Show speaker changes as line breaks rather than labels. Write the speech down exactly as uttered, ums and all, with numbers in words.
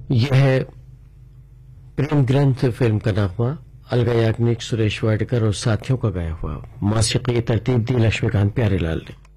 यह है प्रेम ग्रंथ फिल्म का नगमा, अलगा याग्निक, सुरेश वाडकर और साथियों का गाया हुआ। मौसीकी तरतीब दी लक्ष्मीकांत प्यारेलाल ने।